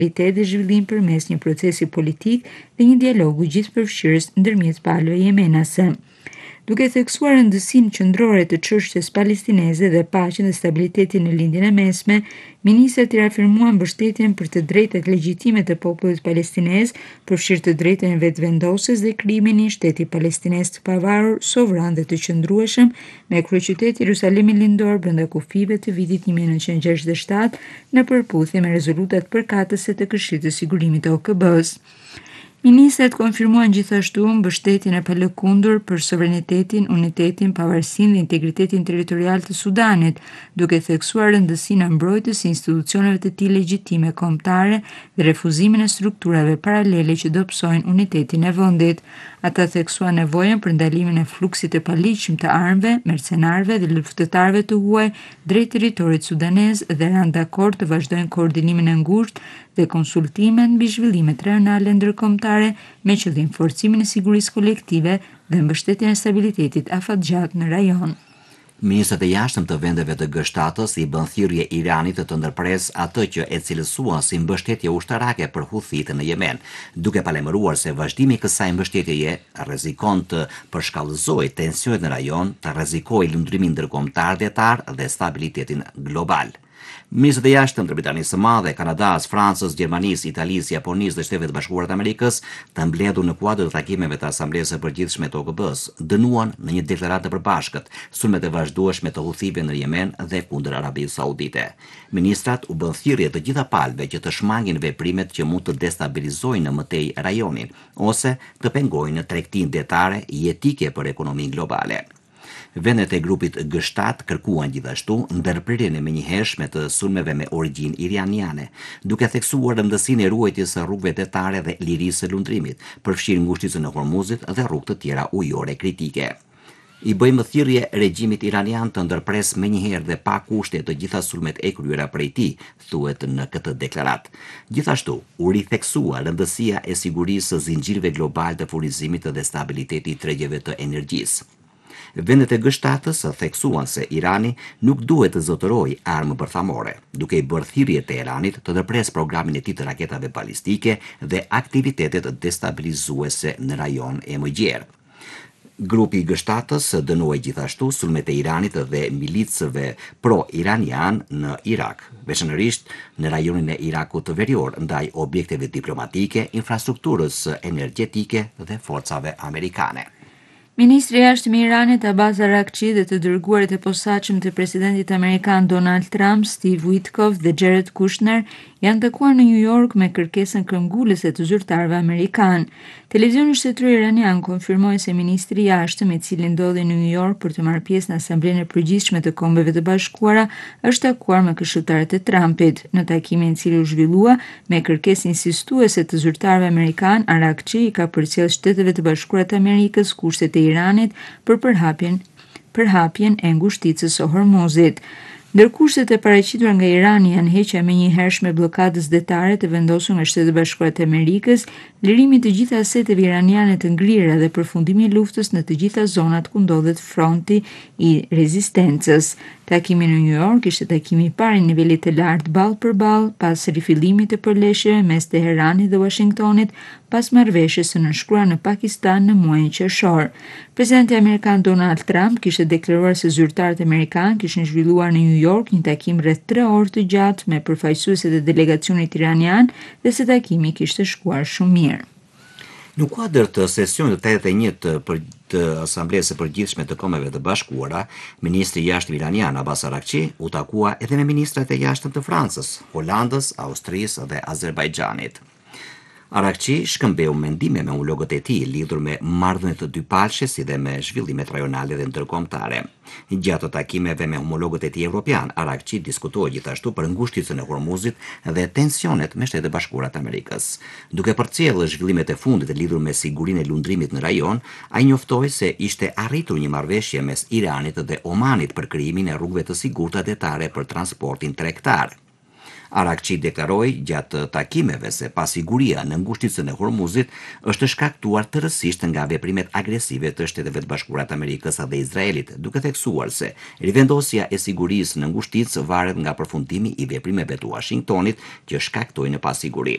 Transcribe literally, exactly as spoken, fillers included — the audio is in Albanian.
stabilitet dhe zhvillim përmes një procesi politik dhe një dialogu gjithëpërfshirës ndërmjet palëve jemenase. Duke theksuar rëndësinë qendrore të çështjes palestineze dhe paqen dhe stabilitetin në lindjen e mesme, ministrat i reafirmuan mbështetjen për të drejtat legjitime të popullit palestinez, përfshirë të drejtën e vetëvendosjes dhe krijimin e një shteti palestinez të pavarur, sovran dhe të qëndrueshëm, me kryeqytet Jerusalemin lindor brenda kufive të vitit një mijë e nëntëqind e gjashtëdhjetë e shtatë në përputhje me rezolutat përkatëse të Këshillit të Sigurimit të O K B-s. Ministrat konfirmuan gjithashtu mbështetjen e palëkundur për sovranitetin, unitetin, pavarësinë dhe integritetin territorial të Sudanit, duke theksuar rëndësinë e mbrojtjes së institucioneve të tij legjitime kombëtare dhe refuzimin e strukturave paralele që dobësojnë unitetin e vendit. Ata theksuan nevojën për ndalimin e fluksit të paligjshëm të armëve, mercenarëve dhe luftëtarëve të huaj drejt territorit sudanez dhe ranë dakord të vazhdojnë koordinimin e ngushtë dhe konsultimet mbi zhvillimet rajonale ndërkombëtare me qëllim forcimin e sigurisë kolektive dhe mbështetjen e stabilitetit afatgjatë në rajon. Ministrat e jashtëm të vendeve të G shtatës i bën thirrje Iranit të ndërpresë atë që e cilësuan si mbështetje ushtarake për Huthitë në Yemen, duke palemëruar se vazhdimi i kësaj mbështetjeje rrezikon të përshkallëzojë tensionet në rajon, të rrezikojë lundrimin ndërkombëtar detar dhe stabilitetin global. Ministrat e jashtëm të Britanisë së Madhe, Kanadas, Francës, Gjermanisë, Italisë, Japonisë dhe Shtetet e Bashkuara të Amerikës, të mbledhur në kuadër të takimeve të Asamblesë së Përgjithshme të O K B-s, dënuan në një deklaratë të përbashkët sulmet e vazhdueshme të Huthive në Yemen dhe kundër Arabisë Saudite. Ministrat u bën thirrje të gjitha palëve që të shmangin veprimet që mund të destabilizojnë në mëtej rajonin ose të pengojnë tregtinë detare jetike për ekonominë globale. Vendet e grupit G shtatë kërkuan gjithashtu ndërprirjen e menjëhershme të sulmeve me origjinë iraniane, duke theksuar rëndësinë e ruajtjes së rrugëve detare dhe lirisë së lundrimit, përfshirë ngushticën e Hormuzit dhe rrugë të tjera ujore kritike. I bëjmë thirrje regjimit iranian të ndërpres menjëherë dhe pa kushte të gjitha sulmet e kryera prej tij, thuhet në këtë deklaratë. Gjithashtu, u ritheksua rëndësia e sigurisë së zinxhirëve global të furnizimit dhe stabilitetit i tregjeve të energjisë. Vendet e G shtatës theksuan se Irani nuk duhet të zotërojë armë bërthamore, duke i bërë thirrje Teheranit të ndërpresë programin e tij të raketave balistike dhe aktivitetet destabilizuese në rajon e mëgjerë. Grupi i G shtatës dënuai gjithashtu sulmet e Iranit dhe milicëve pro-iranian në Irak, veçanërisht në rajonin e Irakut të Verior, ndaj objekteve diplomatike, infrastrukturës energjetike dhe forcave amerikane. Ministri i jashtëm i Iranit Abbas Araghchi dhe të dërguarit e posaçëm të presidentit amerikan Donald Trump, Steve Witkoff dhe Jared Kushner janë takuar në New York me kërkesën këmbgulëse të zyrtarëve amerikan. Televizioni shtetëror iranian konfirmoi se ministri i jashtëm, i cili ndodhi në New York për të marrë pjesë në Asamblenë e Përgjithshme të Kombeve të Bashkuara, është takuar me këshilltarët e Trumpit. Në takimin i cili u zhvillua me kërkesë insistuese të zyrtarëve amerikan, Araghchi i ka përcjellë Shteteve të Bashkuara të Amerikës kushtet e Iranit për përhapjen, përhapjen e ngushticës së Hormuzit. Ndërkushtet e paraqitura nga Irani janë heqja menjëhershme e bllokadës detare të vendosur nga Shtetet e Bashkuara të Amerikës, lirimi i të gjitha aseteve iraniane të ngrira dhe përfundimi i luftës në të gjitha zonat ku ndodhet fronti i rezistencës. Takimi në New York ishte takimi i parë i nivelit të lartë ballë për ballë pas rifillimit të përleshjeve mes Teheranit dhe Washingtonit pas marrëveshjes së nënshkruar në Pakistan në muajin qershor. Presidenti amerikan Donald Trump kishte deklaruar se zyrtarët amerikanë kishin zhvilluar në New York një takim rreth tre orë të gjatë me përfaqësuesit e delegacionit iranian dhe se takimi kishte shkuar shumë mirë. Në kuadër të sesionit të tetëdhjetë e një të, për, të Asamblesë së Përgjithshme të Kombeve të Bashkuara, ministri i jashtëm iranian Abbas Araghchi u takua edhe me ministrat e jashtëm të Francës, Holandës, Austrisë dhe Azerbajxhanit. Araghchi shkëmbeu mendime me homologët e tij lidhur me marrëdhëniet të dypalshme si dhe me zhvillimet rajonale dhe ndërkombëtare. Gjatë takimeve me homologët e tij evropian, Araghchi diskutoi gjithashtu për ngushticën e Hormuzit dhe tensionet me Shtetet e Bashkuara të Amerikës. Duke përcjellë zhvillimet e fundit e lidhur me sigurinë e lundrimit në rajon, ai njoftoi se ishte arritur një marrëveshje mes Iranit dhe Omanit për krijimin e rrugëve të sigurta detare për transportin tregtar. Araghchi deklaroi gjatë takimeve se pasiguria në ngushticën e Hormuzit është shkaktuar tërësisht nga veprimet agresive të Shteteve të Bashkuara të Amerikës dhe Izraelit, duke theksuar se rivendosja e sigurisë në ngushticë varet nga përfundimi i veprimeve të Washingtonit që shkaktojnë pasiguri.